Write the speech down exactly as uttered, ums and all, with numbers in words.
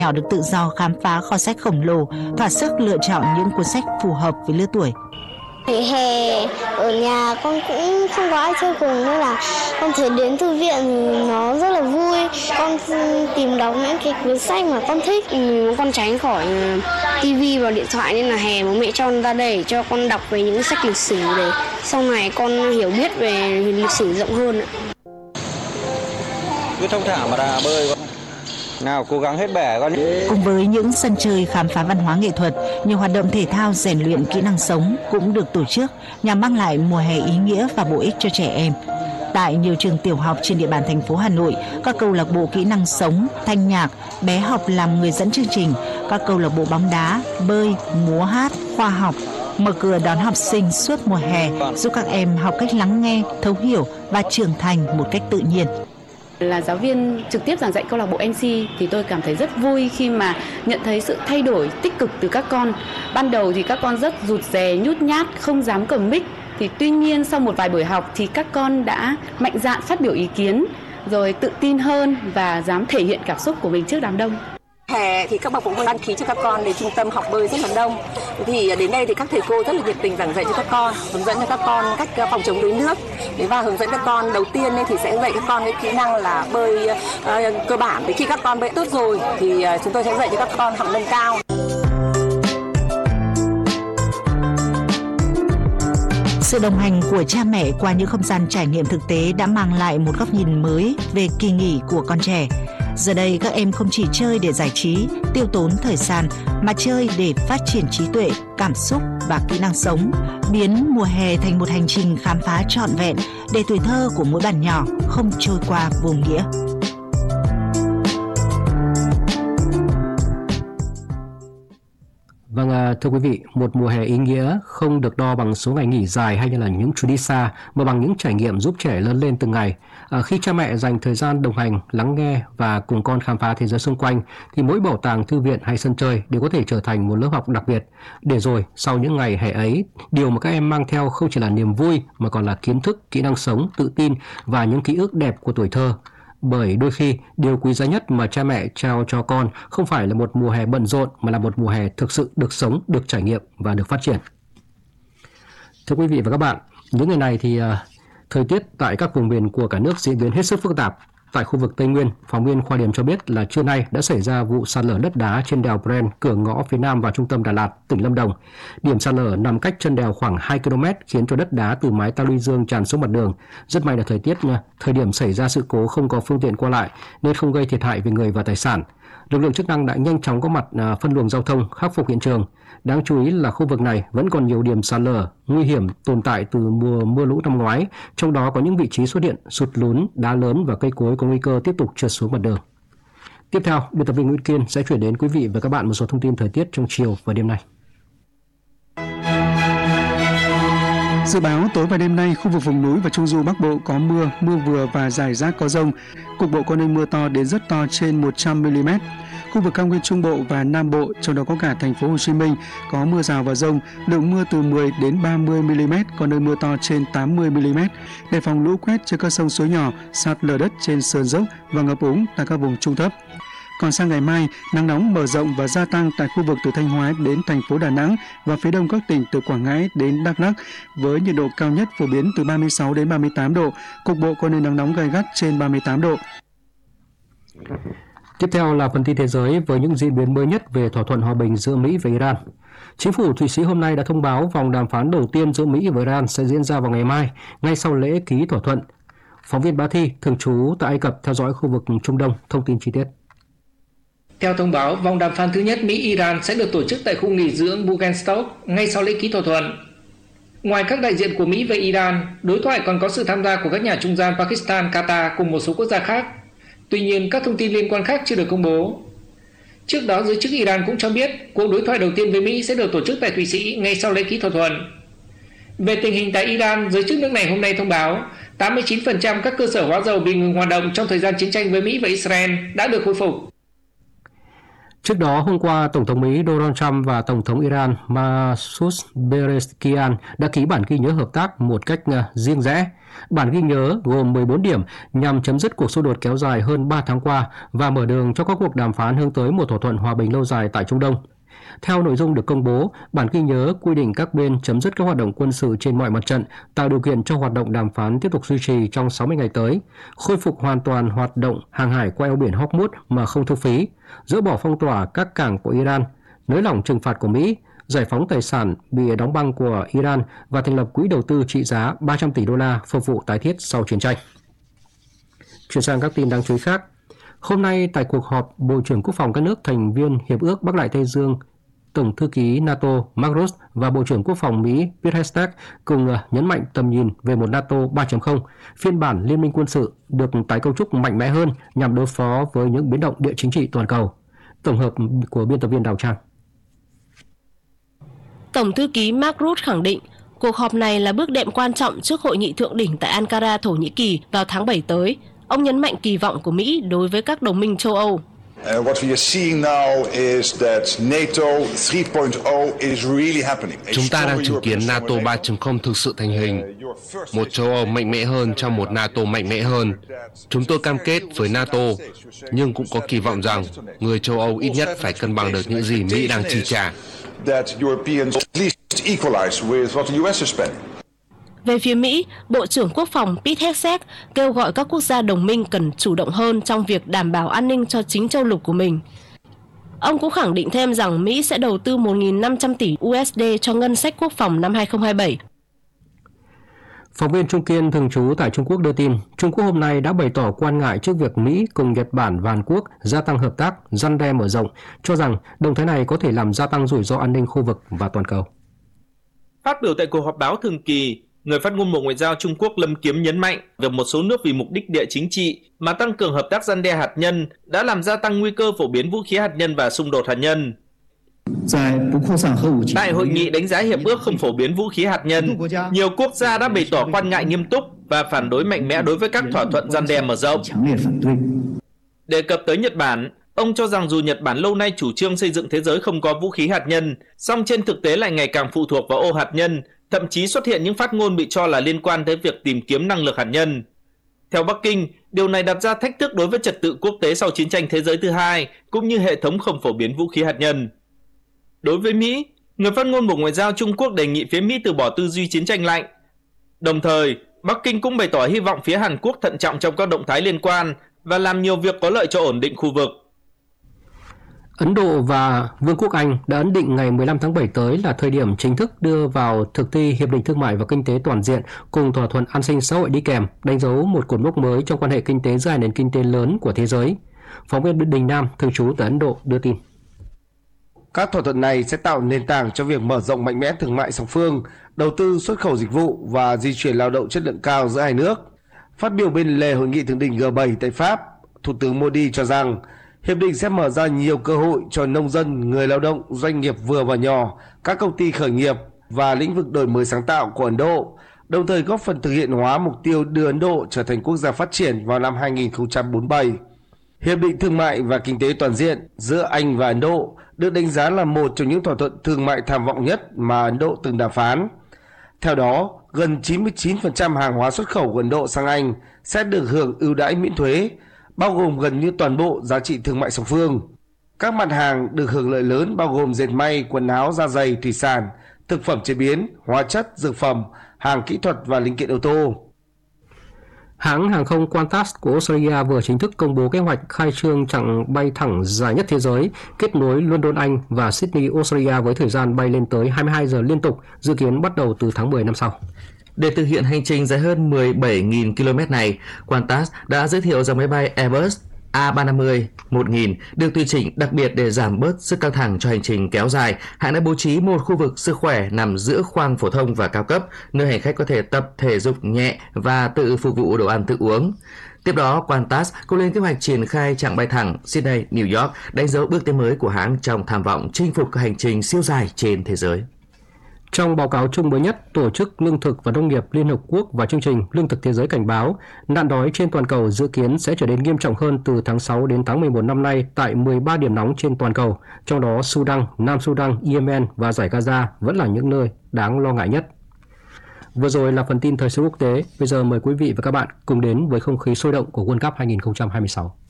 nhỏ được tự do khám phá kho sách khổng lồ, thỏa sức lựa chọn những cuốn sách phù hợp với lứa tuổi. Nghỉ hè ở nhà con cũng không có ai chơi cùng nên là con thấy đến thư viện thì nó rất là vui. Con tìm đọc những cái cuốn sách mà con thích. Con tránh khỏi tivi và điện thoại nên là hè bố mẹ cho ra đây cho con đọc về những sách lịch sử để sau này con hiểu biết về lịch sử rộng hơn. Cứ thông thả mà ra bơi con. Nào cố gắng hết bẻ con. Cùng với những sân chơi khám phá văn hóa nghệ thuật, nhiều hoạt động thể thao rèn luyện kỹ năng sống cũng được tổ chức nhằm mang lại mùa hè ý nghĩa và bổ ích cho trẻ em. Tại nhiều trường tiểu học trên địa bàn thành phố Hà Nội, các câu lạc bộ kỹ năng sống, thanh nhạc, bé học làm người dẫn chương trình, các câu lạc bộ bóng đá, bơi, múa hát, khoa học mở cửa đón học sinh suốt mùa hè, giúp các em học cách lắng nghe, thấu hiểu và trưởng thành một cách tự nhiên. Là giáo viên trực tiếp giảng dạy câu lạc bộ em xê thì tôi cảm thấy rất vui khi mà nhận thấy sự thay đổi tích cực từ các con. Ban đầu thì các con rất rụt rè, nhút nhát, không dám cầm mic. Thì tuy nhiên sau một vài buổi học thì các con đã mạnh dạn phát biểu ý kiến, rồi tự tin hơn và dám thể hiện cảm xúc của mình trước đám đông. Hè thì các bậc phụ huynh đăng ký cho các con đến trung tâm học bơi rất là đông. Thì đến đây thì các thầy cô rất là nhiệt tình giảng dạy cho các con, hướng dẫn cho các con cách phòng chống đuối nước. Và hướng dẫn các con đầu tiên thì sẽ dạy các con cái kỹ năng là bơi uh, cơ bản. Thì khi các con bơi tốt rồi thì chúng tôi sẽ dạy cho các con học nâng cao. Sự đồng hành của cha mẹ qua những không gian trải nghiệm thực tế đã mang lại một góc nhìn mới về kỳ nghỉ của con trẻ. Giờ đây các em không chỉ chơi để giải trí, tiêu tốn thời gian, mà chơi để phát triển trí tuệ, cảm xúc và kỹ năng sống, biến mùa hè thành một hành trình khám phá trọn vẹn để tuổi thơ của mỗi bạn nhỏ không trôi qua vô nghĩa. Vâng, thưa quý vị, một mùa hè ý nghĩa không được đo bằng số ngày nghỉ dài hay như là những chuyến đi xa, mà bằng những trải nghiệm giúp trẻ lớn lên từng ngày. À, khi cha mẹ dành thời gian đồng hành, lắng nghe và cùng con khám phá thế giới xung quanh, thì mỗi bảo tàng, thư viện hay sân chơi đều có thể trở thành một lớp học đặc biệt. Để rồi, sau những ngày hè ấy, điều mà các em mang theo không chỉ là niềm vui, mà còn là kiến thức, kỹ năng sống, tự tin và những ký ức đẹp của tuổi thơ. Bởi đôi khi, điều quý giá nhất mà cha mẹ trao cho con không phải là một mùa hè bận rộn, mà là một mùa hè thực sự được sống, được trải nghiệm và được phát triển. Thưa quý vị và các bạn, những ngày này thì uh, thời tiết tại các vùng miền của cả nước diễn biến hết sức phức tạp. Tại khu vực Tây Nguyên, phóng viên Khoa Điểm cho biết là trưa nay đã xảy ra vụ sạt lở đất đá trên đèo Bren, cửa ngõ phía nam vào trung tâm Đà Lạt, tỉnh Lâm Đồng. Điểm sạt lở nằm cách chân đèo khoảng hai ki lô mét, khiến cho đất đá từ mái ta luy dương tràn xuống mặt đường. Rất may là thời tiết thời điểm xảy ra sự cố không có phương tiện qua lại nên không gây thiệt hại về người và tài sản. Lực lượng chức năng đã nhanh chóng có mặt phân luồng giao thông, khắc phục hiện trường. Đáng chú ý là khu vực này vẫn còn nhiều điểm sạt lở nguy hiểm tồn tại từ mùa mưa lũ năm ngoái, trong đó có những vị trí xuất hiện sụt lún, đá lớn và cây cối có nguy cơ tiếp tục trượt xuống mặt đường. Tiếp theo, biên tập viên Nguyễn Kiên sẽ chuyển đến quý vị và các bạn một số thông tin thời tiết trong chiều và đêm nay. Dự báo tối và đêm nay, khu vực vùng núi và trung du Bắc Bộ có mưa, mưa vừa và rải rác có dông. Cục bộ có nơi mưa to đến rất to trên một trăm mi li mét. Khu vực cao nguyên Trung Bộ và Nam Bộ, trong đó có cả thành phố Hồ Chí Minh, có mưa rào và dông, lượng mưa từ mười đến ba mươi mi li mét, có nơi mưa to trên tám mươi mi li mét. Đề phòng lũ quét trên các sông suối nhỏ, sạt lở đất trên sườn dốc và ngập úng tại các vùng trung thấp. Còn sang ngày mai, nắng nóng mở rộng và gia tăng tại khu vực từ Thanh Hóa đến thành phố Đà Nẵng và phía đông các tỉnh từ Quảng Ngãi đến Đắk Lắk, với nhiệt độ cao nhất phổ biến từ ba mươi sáu đến ba mươi tám độ, cục bộ có nơi nắng nóng gay gắt trên ba mươi tám độ. Tiếp theo là phần tin thế giới với những diễn biến mới nhất về thỏa thuận hòa bình giữa Mỹ và Iran. Chính phủ Thụy Sĩ hôm nay đã thông báo vòng đàm phán đầu tiên giữa Mỹ và Iran sẽ diễn ra vào ngày mai, ngay sau lễ ký thỏa thuận. Phóng viên Bá Thi, thường trú tại Ai Cập theo dõi khu vực Trung Đông, thông tin chi tiết. Theo thông báo, vòng đàm phán thứ nhất Mỹ-Iran sẽ được tổ chức tại khu nghỉ dưỡng Bugenstock ngay sau lễ ký thỏa thuận. Ngoài các đại diện của Mỹ và Iran, đối thoại còn có sự tham gia của các nhà trung gian Pakistan, Qatar cùng một số quốc gia khác. Tuy nhiên, các thông tin liên quan khác chưa được công bố. Trước đó, giới chức Iran cũng cho biết cuộc đối thoại đầu tiên với Mỹ sẽ được tổ chức tại Thụy Sĩ ngay sau lễ ký thỏa thuận. Về tình hình tại Iran, giới chức nước này hôm nay thông báo tám mươi chín phần trăm các cơ sở hóa dầu bị ngừng hoạt động trong thời gian chiến tranh với Mỹ và Israel đã được khôi phục. Trước đó, hôm qua, Tổng thống Mỹ Donald Trump và Tổng thống Iran Masoud Pezeshkian đã ký bản ghi nhớ hợp tác một cách riêng rẽ. Bản ghi nhớ gồm mười bốn điểm nhằm chấm dứt cuộc xung đột kéo dài hơn ba tháng qua và mở đường cho các cuộc đàm phán hướng tới một thỏa thuận hòa bình lâu dài tại Trung Đông. Theo nội dung được công bố, bản ghi nhớ quy định các bên chấm dứt các hoạt động quân sự trên mọi mặt trận, tạo điều kiện cho hoạt động đàm phán tiếp tục duy trì trong sáu mươi ngày tới, khôi phục hoàn toàn hoạt động hàng hải qua eo biển Hormuz mà không thu phí, dỡ bỏ phong tỏa các cảng của Iran, nới lỏng trừng phạt của Mỹ, giải phóng tài sản bị đóng băng của Iran và thành lập quỹ đầu tư trị giá ba trăm tỷ đô la phục vụ tái thiết sau chiến tranh. Chuyển sang các tin đáng chú ý khác. Hôm nay, tại cuộc họp Bộ trưởng Quốc phòng các nước thành viên Hiệp ước Bắc Đại Tây Dương, Tổng thư ký NATO Mark Rutte và Bộ trưởng Quốc phòng Mỹ Pete Hegseth cùng nhấn mạnh tầm nhìn về một NATO ba chấm không, phiên bản liên minh quân sự được tái cấu trúc mạnh mẽ hơn nhằm đối phó với những biến động địa chính trị toàn cầu. Tổng hợp của biên tập viên Đào Trang. Tổng thư ký Mark Rutte khẳng định cuộc họp này là bước đệm quan trọng trước hội nghị thượng đỉnh tại Ankara, Thổ Nhĩ Kỳ vào tháng bảy tới. Ông nhấn mạnh kỳ vọng của Mỹ đối với các đồng minh châu Âu. Uh, what we are seeing now is that NATO three point oh is really happening. Chúng ta đang chứng kiến NATO ba chấm không thực sự thành hình. Một châu Âu mạnh mẽ hơn trong một NATO mạnh mẽ hơn. Chúng tôi cam kết với NATO, nhưng cũng có kỳ vọng rằng người châu Âu ít nhất phải cân bằng được những gì Mỹ đang chi trả. Về phía Mỹ, Bộ trưởng Quốc phòng Pete Hegseth kêu gọi các quốc gia đồng minh cần chủ động hơn trong việc đảm bảo an ninh cho chính châu lục của mình. Ông cũng khẳng định thêm rằng Mỹ sẽ đầu tư một nghìn năm trăm tỷ u ét đê cho ngân sách quốc phòng năm hai không hai bảy. Phóng viên Trung Kiên thường trú tại Trung Quốc đưa tin, Trung Quốc hôm nay đã bày tỏ quan ngại trước việc Mỹ cùng Nhật Bản và Hàn Quốc gia tăng hợp tác, răn đe mở rộng, cho rằng động thái này có thể làm gia tăng rủi ro an ninh khu vực và toàn cầu. Phát biểu tại cuộc họp báo thường kỳ, người phát ngôn Bộ Ngoại giao Trung Quốc Lâm Kiếm nhấn mạnh việc một số nước vì mục đích địa chính trị mà tăng cường hợp tác răn đe hạt nhân đã làm gia tăng nguy cơ phổ biến vũ khí hạt nhân và xung đột hạt nhân. Tại hội nghị đánh giá hiệp ước không phổ biến vũ khí hạt nhân, nhiều quốc gia đã bày tỏ quan ngại nghiêm túc và phản đối mạnh mẽ đối với các thỏa thuận răn đe mở rộng. Đề cập tới Nhật Bản, ông cho rằng dù Nhật Bản lâu nay chủ trương xây dựng thế giới không có vũ khí hạt nhân, song trên thực tế lại ngày càng phụ thuộc vào ô hạt nhân, thậm chí xuất hiện những phát ngôn bị cho là liên quan tới việc tìm kiếm năng lực hạt nhân. Theo Bắc Kinh, điều này đặt ra thách thức đối với trật tự quốc tế sau chiến tranh thế giới thứ hai, cũng như hệ thống không phổ biến vũ khí hạt nhân. Đối với Mỹ, người phát ngôn Bộ Ngoại giao Trung Quốc đề nghị phía Mỹ từ bỏ tư duy chiến tranh lạnh. Đồng thời, Bắc Kinh cũng bày tỏ hy vọng phía Hàn Quốc thận trọng trong các động thái liên quan và làm nhiều việc có lợi cho ổn định khu vực. Ấn Độ và Vương quốc Anh đã ấn định ngày mười lăm tháng bảy tới là thời điểm chính thức đưa vào thực thi Hiệp định Thương mại và Kinh tế Toàn diện cùng thỏa thuận an sinh xã hội đi kèm, đánh dấu một cột mốc mới trong quan hệ kinh tế giữa hai nền kinh tế lớn của thế giới. Phóng viên Đình Nam, thường trú tại Ấn Độ, đưa tin. Các thỏa thuận này sẽ tạo nền tảng cho việc mở rộng mạnh mẽ thương mại song phương, đầu tư xuất khẩu dịch vụ và di chuyển lao động chất lượng cao giữa hai nước. Phát biểu bên lề hội nghị thượng đỉnh G bảy tại Pháp, Thủ tướng Modi cho rằng hiệp định sẽ mở ra nhiều cơ hội cho nông dân, người lao động, doanh nghiệp vừa và nhỏ, các công ty khởi nghiệp và lĩnh vực đổi mới sáng tạo của Ấn Độ, đồng thời góp phần thực hiện hóa mục tiêu đưa Ấn Độ trở thành quốc gia phát triển vào năm hai nghìn không trăm bốn mươi bảy. Hiệp định Thương mại và Kinh tế Toàn diện giữa Anh và Ấn Độ được đánh giá là một trong những thỏa thuận thương mại tham vọng nhất mà Ấn Độ từng đàm phán. Theo đó, gần chín mươi chín phần trăm hàng hóa xuất khẩu của Ấn Độ sang Anh sẽ được hưởng ưu đãi miễn thuế, bao gồm gần như toàn bộ giá trị thương mại song phương. Các mặt hàng được hưởng lợi lớn bao gồm dệt may, quần áo, da giày, thủy sản, thực phẩm chế biến, hóa chất, dược phẩm, hàng kỹ thuật và linh kiện ô tô. Hãng hàng không Qantas của Australia vừa chính thức công bố kế hoạch khai trương chặng bay thẳng dài nhất thế giới, kết nối London, Anh và Sydney, Australia với thời gian bay lên tới hai mươi hai giờ liên tục, dự kiến bắt đầu từ tháng mười năm sau. Để thực hiện hành trình dài hơn mười bảy nghìn ki lô mét này, Qantas đã giới thiệu dòng máy bay Airbus A ba trăm năm mươi một nghìn được tùy chỉnh đặc biệt để giảm bớt sức căng thẳng cho hành trình kéo dài. Hãng đã bố trí một khu vực sức khỏe nằm giữa khoang phổ thông và cao cấp, nơi hành khách có thể tập thể dục nhẹ và tự phục vụ đồ ăn thức uống. Tiếp đó, Qantas cũng lên kế hoạch triển khai chặng bay thẳng Sydney, New York, đánh dấu bước tiến mới của hãng trong tham vọng chinh phục các hành trình siêu dài trên thế giới. Trong báo cáo chung mới nhất, Tổ chức Lương thực và Nông nghiệp Liên Hợp Quốc và Chương trình Lương thực Thế giới cảnh báo nạn đói trên toàn cầu dự kiến sẽ trở nên nghiêm trọng hơn từ tháng sáu đến tháng mười một năm nay tại mười ba điểm nóng trên toàn cầu, trong đó Sudan, Nam Sudan, Yemen và Dải Gaza vẫn là những nơi đáng lo ngại nhất. Vừa rồi là phần tin thời sự quốc tế, bây giờ mời quý vị và các bạn cùng đến với không khí sôi động của World Cup hai không hai sáu.